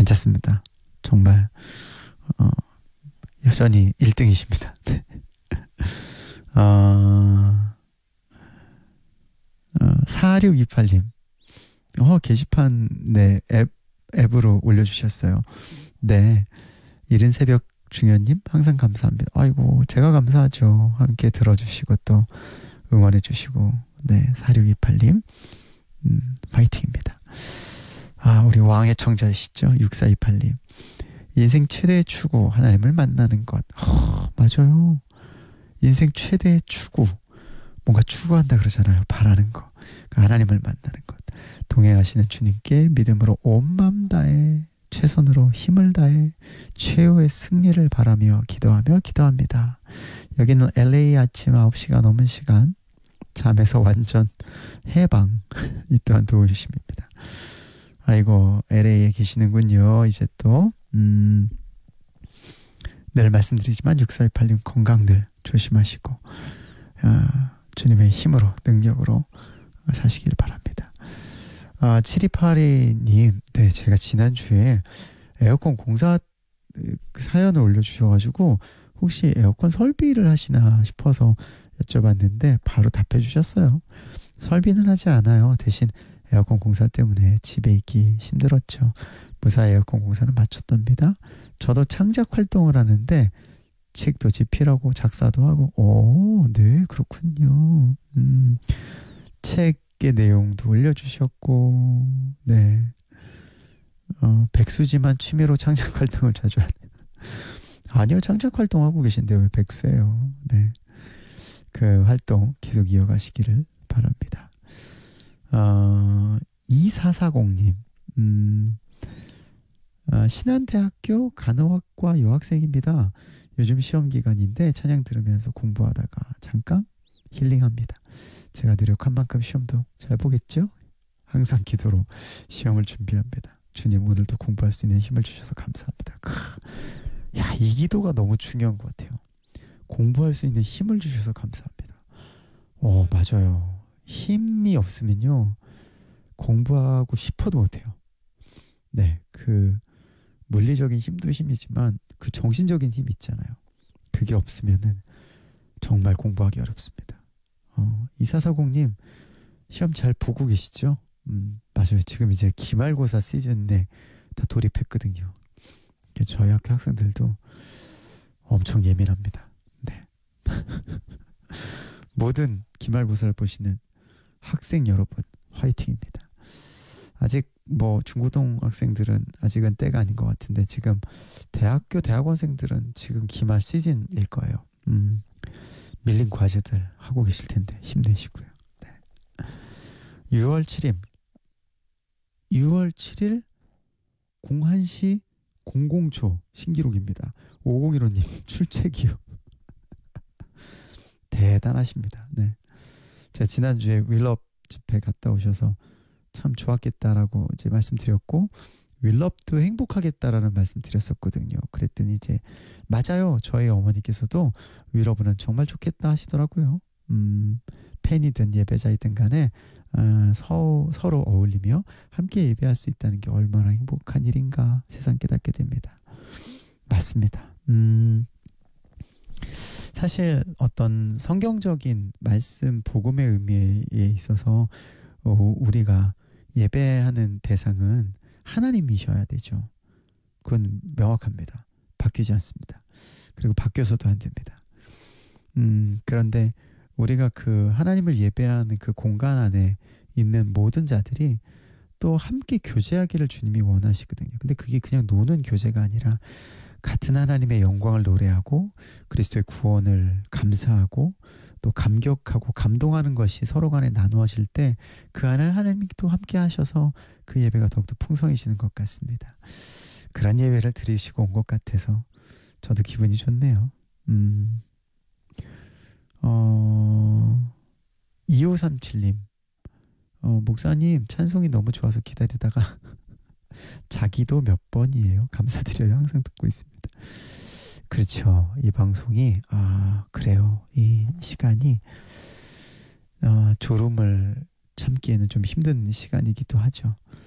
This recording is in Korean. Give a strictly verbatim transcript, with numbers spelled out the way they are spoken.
괜찮습니다. 정말 어, 여전히 일 등이십니다. 네. 어, 어, 사육이팔 님 어, 게시판 네, 앱, 앱으로 올려주셨어요. 네, 이른 새벽 중현님 항상 감사합니다. 아이고 제가 감사하죠. 함께 들어주시고 또 응원해주시고. 네, 사육이팔 님 음, 파이팅입니다. 아, 우리 왕의 청자이시죠? 육사이팔 님 인생 최대의 추구 하나님을 만나는 것. 허, 맞아요. 인생 최대의 추구, 뭔가 추구한다 그러잖아요. 바라는 거, 그러니까 하나님을 만나는 것. 동행하시는 주님께 믿음으로 온 마음 다해 최선으로 힘을 다해 최후의 승리를 바라며 기도하며 기도합니다. 여기는 엘에이 아침 아홉 시가 넘은 시간, 잠에서 완전 해방. 이 또한 도우심입니다. 아이고, 엘에이에 계시는군요. 이제 또 음, 늘 말씀드리지만 육사이팔 님 건강 늘 조심하시고 아, 주님의 힘으로 능력으로 사시길 바랍니다. 아, 칠이팔이 님, 네, 제가 지난주에 에어컨 공사 사연을 올려주셔가지고 혹시 에어컨 설비를 하시나 싶어서 여쭤봤는데 바로 답해 주셨어요. 설비는 하지 않아요. 대신 에어컨 공사 때문에 집에 있기 힘들었죠. 무사히 에어컨 공사는 마쳤답니다. 저도 창작 활동을 하는데 책도 집필하고 작사도 하고. 오, 네, 그렇군요. 음, 책의 내용도 올려주셨고, 네. 어, 백수지만 취미로 창작 활동을 자주 하네요. 아니요, 창작 활동하고 계신데 왜 백수예요? 네. 그 활동 계속 이어가시기를 바랍니다. 어, 이사사공 님, 음, 어, 신한대학교 간호학과 여학생입니다. 요즘 시험 기간인데 찬양 들으면서 공부하다가 잠깐 힐링합니다. 제가 노력한 만큼 시험도 잘 보겠죠? 항상 기도로 시험을 준비합니다. 주님, 오늘도 공부할 수 있는 힘을 주셔서 감사합니다. 크, 야, 이 기도가 너무 중요한 것 같아요. 공부할 수 있는 힘을 주셔서 감사합니다. 어, 맞아요. 힘이 없으면요, 공부하고 싶어도 못해요. 네, 그 물리적인 힘도 힘이지만 그 정신적인 힘 있잖아요. 그게 없으면은 정말 공부하기 어렵습니다. 어, 이사사공 님 시험 잘 보고 계시죠? 음, 맞아요. 지금 이제 기말고사 시즌에 다 돌입했거든요. 저희 학교 학생들도 엄청 예민합니다. 네. 모든 기말고사를 보시는 학생 여러분, 화이팅입니다. 아직 뭐 중고등 학생들은 아직은 때가 아닌 것 같은데 지금 대학교 대학원생들은 지금 기말 시즌일 거예요. 음, 밀린 과제들 하고 계실 텐데 힘내시고요. 네. 유월 칠일 유월 칠일 공 한 시 공 초 신기록입니다. 오공일오 님 출첵이요. 대단하십니다. 네. 제가 지난주에 윌럽 집회 갔다 오셔서 참 좋았겠다라고 이제 말씀드렸고, 윌럽도 행복하겠다라는 말씀 드렸었거든요. 그랬더니 이제 맞아요. 저희 어머니께서도 윌럽은 정말 좋겠다 하시더라고요. 음, 팬이든 예배자이든 간에 어, 서, 서로 어울리며 함께 예배할 수 있다는 게 얼마나 행복한 일인가 세상 깨닫게 됩니다. 맞습니다. 음, 사실 어떤 성경적인 말씀 복음의 의미에 있어서 어, 우리가 예배하는 대상은 하나님이셔야 되죠. 그건 명확합니다. 바뀌지 않습니다. 그리고 바뀌어서도 안 됩니다. 음, 그런데 우리가 그 하나님을 예배하는 그 공간 안에 있는 모든 자들이 또 함께 교제하기를 주님이 원하시거든요. 근데 그게 그냥 노는 교제가 아니라 같은 하나님의 영광을 노래하고 그리스도의 구원을 감사하고 또 감격하고 감동하는 것이 서로 간에 나누어질 때 그 안에 하나님이 또 함께 하셔서 그 예배가 더욱더 풍성해지는 것 같습니다. 그런 예배를 드리시고 온 것 같아서 저도 기분이 좋네요. 음, 어, 이오삼칠 님 어, 목사님 찬송이 너무 좋아서 기다리다가 자기도 몇 번이에요. 감사드려요. 항상 듣고 있습니다. 그렇죠. 이 방송이 아 그래요. 이 시간이 어, 졸음을 참기에는 좀 힘든 시간이기도 하죠.